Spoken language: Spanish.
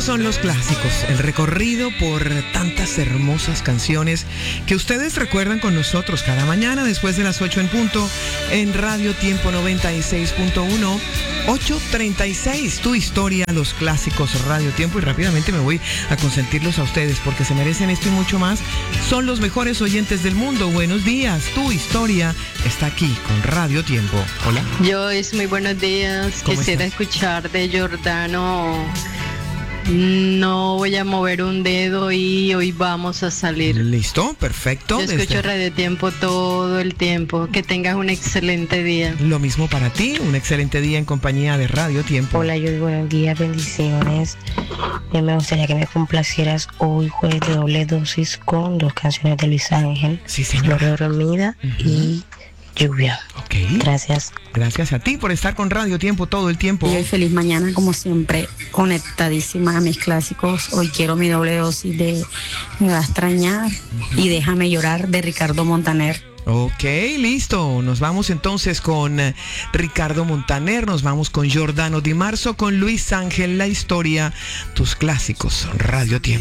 son los clásicos, el recorrido por tantas hermosas canciones que ustedes recuerdan con nosotros cada mañana después de las 8 en punto en Radio Tiempo 96.1, 8:36, tu historia, los clásicos Radio Tiempo. Y rápidamente me voy a consentirlos a ustedes porque se merecen esto y mucho más. Son los mejores oyentes del mundo. Buenos días, tu historia está aquí con Radio Tiempo. Hola. Joyce, muy buenos días. Quisiera escuchar de Giordano. No voy a mover un dedo y hoy vamos a salir. ¿Listo? Perfecto. Yo escucho Radio Tiempo todo el tiempo. Que tengas un excelente día. Lo mismo para ti, un excelente día en compañía de Radio Tiempo. Hola, yo buenos días, bendiciones. Me gustaría que me complacieras hoy jueves de doble dosis con 2 canciones de Luis Ángel. Sí, señora. Flor dormida y Lluvia. Ok. Gracias. Gracias a ti por estar con Radio Tiempo todo el tiempo. Y hoy feliz mañana, como siempre, conectadísima a mis clásicos. Hoy quiero mi doble dosis de Me va a extrañar y Déjame llorar de Ricardo Montaner. Ok, listo. Nos vamos entonces con Ricardo Montaner, nos vamos con Giordano Di Marzo, con Luis Ángel, la historia, tus clásicos, Radio Tiempo.